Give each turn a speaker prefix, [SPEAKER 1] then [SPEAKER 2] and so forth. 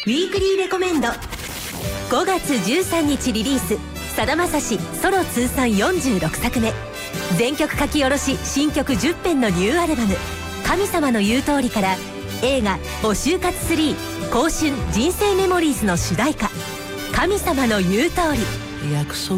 [SPEAKER 1] ィークリーレコメンド。5月13日リリース、さだまさしソロ通算46作目、全曲書き下ろし新曲10編のニューアルバム「神様の言う通り」から映画「お就活3香春人生メモリーズ」の主題歌「神様の言う通り」。
[SPEAKER 2] 約束